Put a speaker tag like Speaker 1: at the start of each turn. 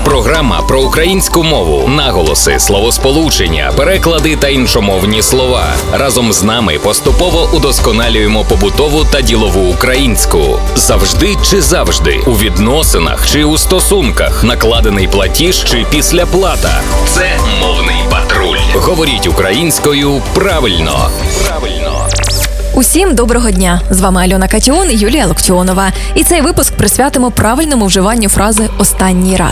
Speaker 1: Програма про українську мову, наголоси, словосполучення, переклади та іншомовні слова. Разом з нами поступово удосконалюємо побутову та ділову українську. Завжди чи завжди, у відносинах чи у стосунках, накладений платіж чи післяплата. Це мовний патруль. Говоріть українською правильно.
Speaker 2: Усім доброго дня! З вами Альона Катіон і Юлія Локтіонова. І цей випуск присвятимо правильному вживанню фрази «останній раз».